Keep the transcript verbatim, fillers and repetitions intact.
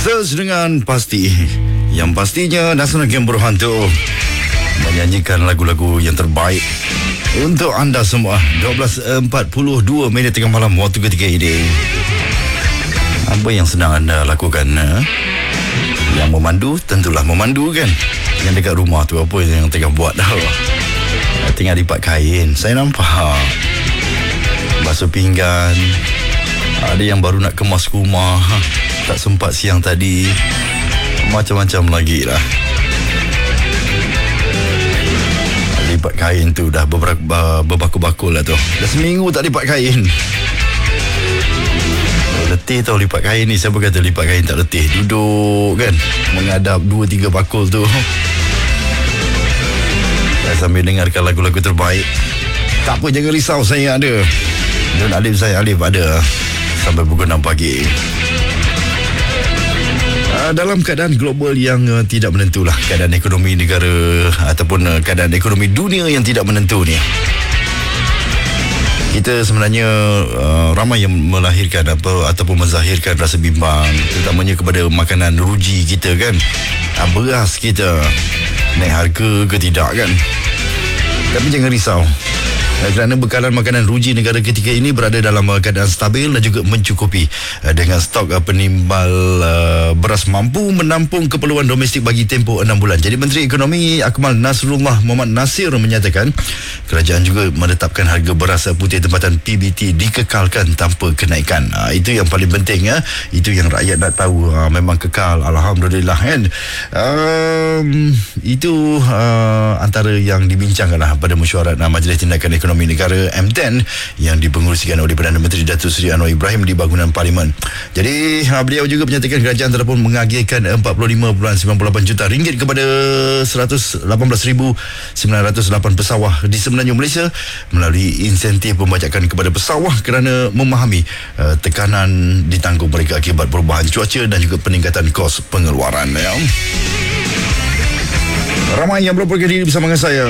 Search dengan pasti. Yang pastinya Nasional Game Berhantu menyanyikan lagu-lagu yang terbaik untuk anda semua. Dua belas empat puluh dua minit tengah malam waktu ketiga ini. Apa yang sedang anda lakukan? Ha? Yang memandu tentulah memandu kan. Yang dekat rumah tu apa yang tengah buat dah? Tengah lipat kain. Saya nampak basuh pinggan. Ada yang baru nak kemas rumah, tak sempat siang tadi. Macam-macam lagi lah. Lipat kain tu dah beberapa berbakul-bakul lah tu. Dah seminggu tak lipat kain. Letih tau lipat kain ni. Siapa kata lipat kain tak letih? Duduk kan, menghadap dua tiga bakul tu. Dan sambil dengarkan lagu-lagu terbaik. Tak apa, jangan risau, saya ada. Dan Alif saya Alif ada sampai pukul enam pagi. Uh, dalam keadaan global yang uh, tidak menentu lah, keadaan ekonomi negara ataupun uh, keadaan ekonomi dunia yang tidak menentu ni, kita sebenarnya uh, ramai yang melahirkan apa ataupun menzahirkan rasa bimbang, terutamanya kepada makanan ruji kita kan. Uh, beras kita naik harga ke tidak kan. Tapi jangan risau, kerana bekalan makanan ruji negara ketika ini berada dalam keadaan stabil dan juga mencukupi dengan stok penimbal beras mampu menampung keperluan domestik bagi tempoh enam bulan. Jadi Menteri Ekonomi Akmal Nasrullah Muhammad Nasir menyatakan kerajaan juga menetapkan harga beras putih tempatan P B T dikekalkan tanpa kenaikan. Itu yang paling penting ya. Itu yang rakyat nak tahu. Memang kekal, alhamdulillah kan. Um, itu uh, antara yang dibincangkan lah pada mesyuarat Majlis Tindakan Ekonomi Negara M sepuluh yang dipengerusikan oleh Perdana Menteri Datuk Seri Anwar Ibrahim di bangunan Parlimen. Jadi beliau juga menyatakan kerajaan telah pun mengagihkan empat puluh lima perpuluhan sembilan puluh lapan juta ringgit kepada seratus lapan belas ribu sembilan ratus lapan pesawah di semenanjung Malaysia melalui insentif pembajakan kepada pesawah kerana memahami uh, tekanan ditanggung mereka akibat perubahan cuaca dan juga peningkatan kos pengeluaran ya. Ramai yang berpergian diri bersama dengan saya.